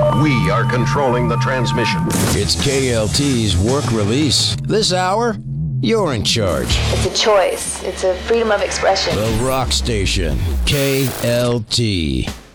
We are controlling the transmission. It's KLT's work release. This hour, you're in charge. It's a choice. It's a freedom of expression. The Rock Station, KLT.